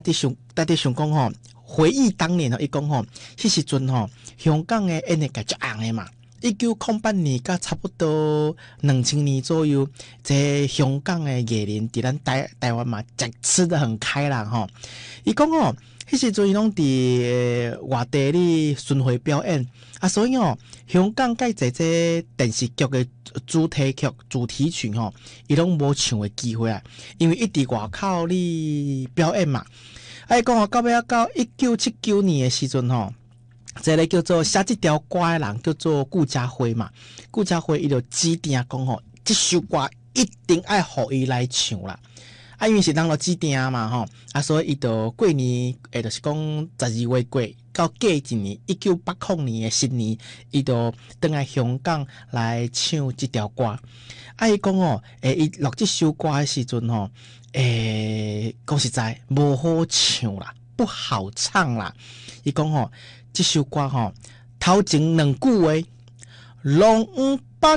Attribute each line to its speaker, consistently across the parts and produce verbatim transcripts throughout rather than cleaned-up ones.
Speaker 1: 伫想，大家想讲吼，回忆当年吼，伊讲吼，迄时阵吼，香港诶演艺界足红诶嘛。一九零八年甲差不多两千年左右，这香港诶艺人伫咱台台湾嘛，食吃得很开啦吼。伊讲吼，迄时阵伊拢伫外地咧巡回表演啊，所以吼，香港介济这电视剧诶主题曲、主题曲吼，伊拢无唱诶机会啊，因为一直外口咧表演嘛。啊，伊讲吼，到尾啊到一九七九年诶时阵吼。这个叫做写这条歌的人叫做顾嘉辉嘛，顾嘉辉伊就指定讲吼，这首歌一定爱互伊来唱啦。啊，因为是当了指定嘛吼，啊，所以伊就过年，诶，就是讲十二月过，到隔一年一九八零年的新年，伊就登来香港来唱这条歌。啊，伊讲哦，诶，伊录这首歌的时阵吼，诶，讲实在无好唱啦，不好唱啦。伊讲吼。这首歌吼，头前两句话，浪奔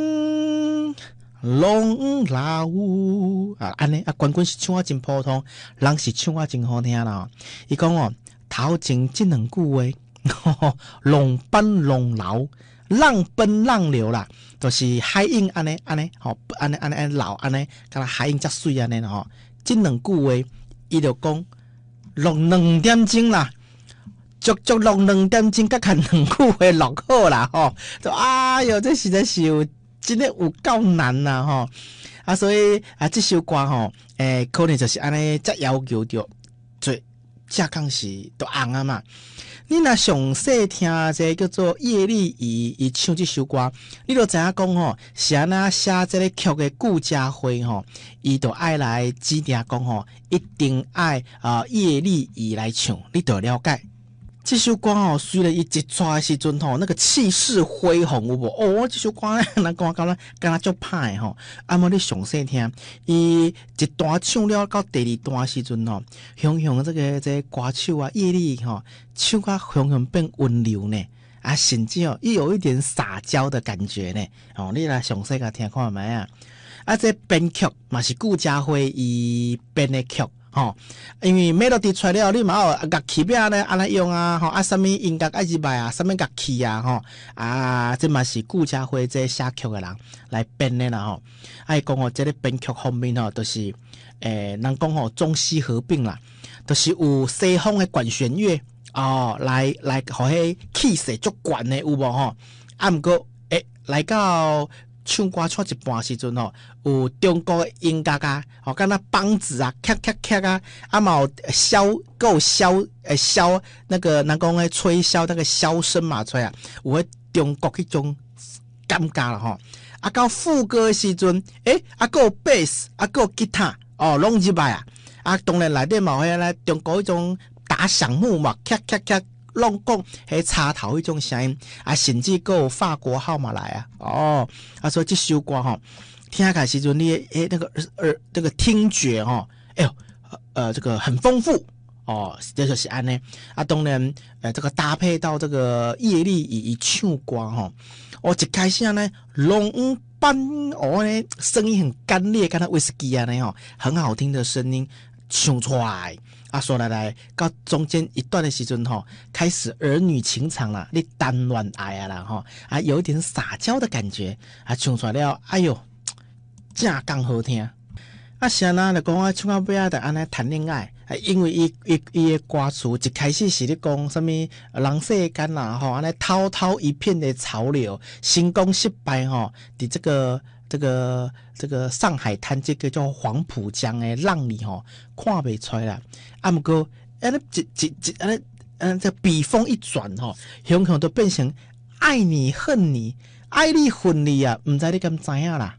Speaker 1: 浪流啊，安尼啊，冠军是唱啊真普通，人是唱啊真好听啦。伊讲哦，头前这两句话，浪奔浪流，浪奔浪流啦，就是海音安尼安尼，吼，安尼安尼安尼流安尼，甲若海音遮水安尼啦吼。这两句话，伊就讲录两点钟啦。足足录两点钟，甲看两句话录好啦吼，就哎哟，这实在是有真诶有够难啦吼，啊，所以啊，这首歌吼，诶、欸，可能就是安尼，则要求着最正讲是都红啊嘛。你若详细听这叫做叶丽仪伊唱这首歌，你就知影讲吼，是安那写这个曲的顾嘉辉吼，伊就爱来指定讲吼，一定爱啊、呃、叶丽仪来唱，你就了解。这首歌吼，虽然伊一出的时阵吼，那个气势恢宏有无？哦，这首歌咧，人讲敢若敢若足歹吼。啊，么你详细听，伊一段唱了到第二段的时阵吼，雄雄这个这个歌手啊，叶丽吼，唱甲雄雄变温柔呢，啊，甚至哦，伊有一点撒娇的感觉呢。哦，你来详细甲听看觅啊。啊，这编曲嘛是顾嘉辉伊编的曲。吼、哦，因为 melody 出来了，你嘛有乐器要安尼安尼用啊，吼啊，什么音乐爱入来啊，什么乐器啊，吼啊，这嘛是顾嘉辉这写曲的人来编的啦，吼。啊，伊讲吼，这个编曲方面吼，都、就是诶，人讲吼中西合并啦，都、就是有西方的管弦乐哦，来来，互迄气势足悬的有无吼？啊，毋过诶，来到。唱歌唱一半时阵吼，有中国的音乐啊，吼，敢若梆子啊，咔咔咔啊，啊嘛有箫，有箫诶箫那个人讲诶吹箫那个箫声嘛出来，有迄中国迄种感觉啦吼。啊，到副歌的时阵，诶、欸，啊个有贝斯，啊个有吉他，哦，拢入来啊。啊，当然内底嘛有迄个中国迄种打响木嘛，咔咔咔。拢讲迄插头迄种声音啊，甚至还有法国号码来啊，哦，啊，所以这首歌吼，听起来时阵你诶那个耳这个听觉吼，哎呦，呃，这个很丰富哦，这就是安尼啊，当然，呃，这个搭配到这个叶丽仪唱歌吼，哦，一开始呢，龙班哦呢，声音很干裂，跟他威士忌啊那吼，很好听的声音唱出来。啊，说来来，到中间一段的时阵吼，开始儿女情长啦，你单恋爱啊啦吼，啊，有一点撒娇的感觉，啊，唱出来了，哎呦，正刚好听。啊，是安那就讲啊，唱到尾啊，就安尼谈恋爱，啊，因为伊伊伊的歌词一开始是咧讲什么人世间啦吼，安尼滔滔一片的潮流，成功失败吼，伫这个。这个这个上海滩这个叫黄浦江的浪里吼，看袂出来啦。啊，不过安尼一一一安尼，嗯，这笔锋一转吼，雄雄都变成爱你恨你，爱你恨你啊，唔知你敢知影啦？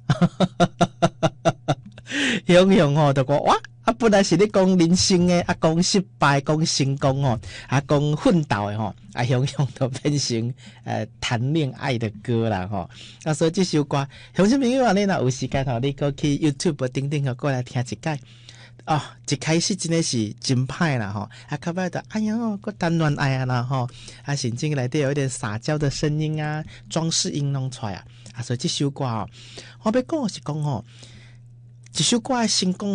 Speaker 1: 雄雄吼就讲哇。啊，本来是咧讲人生诶，啊讲失败，讲成功哦，啊讲奋斗诶吼，啊雄雄都变成呃谈恋爱的歌啦吼。啊，所以这首歌，乡亲朋友啊，你若有时间吼，你过去 YouTube 顶顶个过来听一解。哦，一开始真诶是真歹啦吼，啊，到尾就哎哟，个单恋爱啊啦吼，啊，甚至内底有一点撒娇的声音啊，装饰音弄出来啊，啊，所以这首歌哦，我要讲是讲吼，这首歌诶成功哦。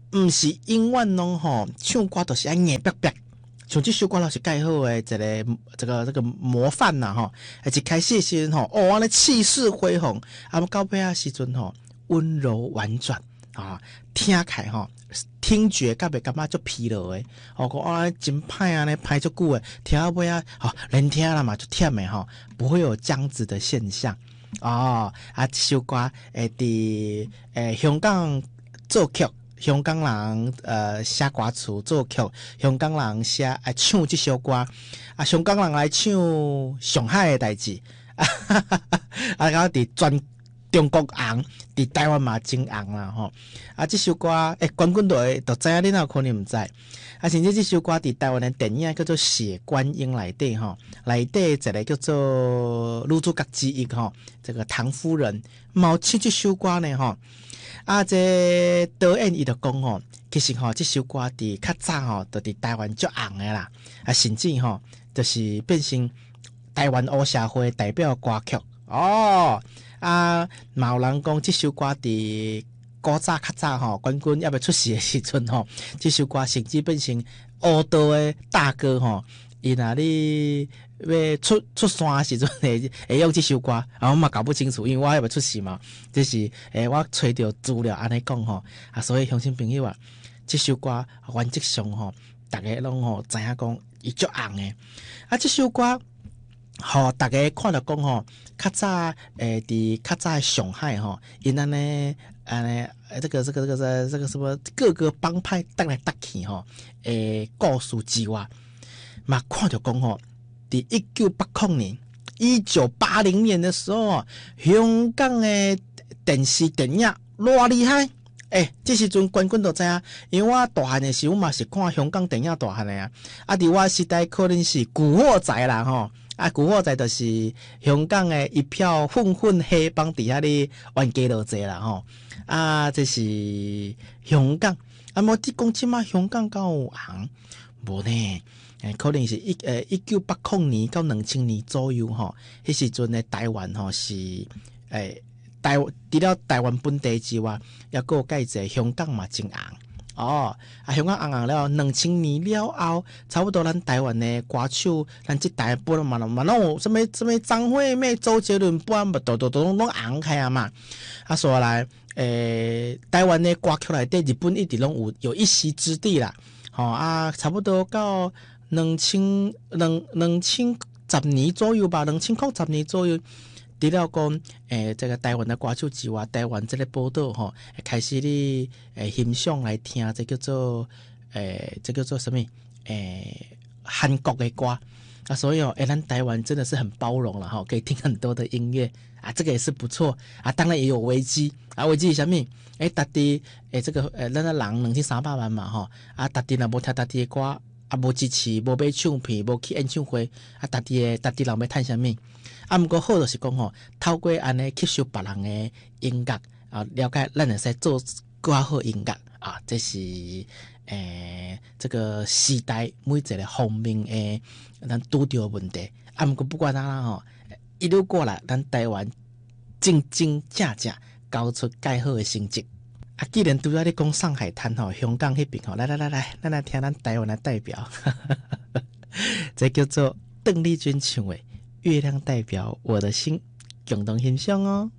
Speaker 1: 毋是永远拢吼唱歌都是爱硬白白。像这首歌老是介好诶，一个这个这个模范呐吼，而且开始的时阵吼，哦，安尼气势恢宏，啊，到尾啊时阵吼，温柔婉转啊，听起来吼，听觉甲袂感觉足疲劳诶，哦，讲啊真歹啊，尼歹足久诶，听到尾啊，吼，连听了嘛就忝诶吼，不会有这样子的现象哦。啊，这首歌诶，伫诶香港作曲。香港人呃写歌词作曲，香港人写啊唱这首歌，啊香港人来唱上海的代志，啊哈哈哈，啊然后伫全中国红，伫台湾嘛真红啦吼，啊这首歌诶，冠军队都知影，你哪有可能毋知？啊，甚至这首歌伫台湾的电影叫做《血观音》内底吼，内底一个叫做女主角之一吼，这个唐夫人冇唱这首歌呢吼。啊，这导演伊就讲吼，其实吼，这首歌伫较早吼，就伫台湾足红诶啦，啊，甚至吼，就是变成台湾黑社会代表歌曲哦。啊，嘛有人讲这首歌伫古早较早吼，冠军要要出世诶时阵吼，这首歌甚至变成黑道诶大哥吼，伊若咧要出出山的时阵会会用这首歌，啊，我嘛搞不清楚，因为我还没出世嘛。这是诶，我找到资料安尼讲吼，啊，所以乡亲朋友啊，这首歌原则上吼，大家拢吼知影讲伊足红诶。啊，这首歌吼，大家看到讲吼，较早诶，伫较早上海吼，因安尼安尼，这个这个这个这个这个什么各个帮派搭来搭去吼，诶，故事之外，嘛看到讲吼。伫一九八零年、一九八零年的时候，香港的电视电影偌厉害！诶、欸，这时阵冠军都知影，因为我大汉的时候嘛是看香港电影大汉的啊。啊，伫我时代可能是古惑仔啦吼，啊，古惑仔就是香港的一票混混黑帮底下咧冤家路济啦吼。啊，这是香港。啊，无你讲即马香港敢有红无呢？诶，可能是一诶一九八零年到两千年左右吼，迄时阵诶台湾吼是诶台除了台湾本地之外，也个有介者香港嘛真红哦。啊，香港红红了，两千年了后，差不多咱台湾诶歌手，咱即代本嘛嘛拢有什么什么张惠妹、周杰伦本嘛，都都都拢红开啊嘛。啊，所以来诶台湾诶歌曲内底，日本一直拢有有一席之地啦。吼、哦、啊，差不多到。两千两两千十年左右吧，两千零十年左右，除了讲诶，这个台湾的歌手之外，台湾这个报道吼，开始咧诶欣赏来听，这叫做诶，这叫做什么？诶，韩国的歌啊，所以哦，诶，咱台湾真的是很包容了哈，可以听很多的音乐啊，这个也是不错啊。当然也有危机啊，危机是什么？诶，大地诶，这个诶，咱的人两千三百万嘛吼，啊，大地若无听大地的歌。啊，无支持，无买唱片，无去演唱会，啊，大地诶，大地人要趁啥物？啊，毋过好就是讲吼，透过安尼吸收别人诶音乐啊，了解咱会使做更好音乐啊，这是诶、呃、这个时代每一个方面诶，咱拄着问题。啊，毋过不管哪啦吼，一路过来，咱台湾真真正正交出介好诶成绩。啊，既然拄仔咧讲上海滩吼，香港迄边吼，来来来来，咱来听咱台湾的代表，这叫做邓丽君唱的《月亮代表我的心》，共同欣赏哦。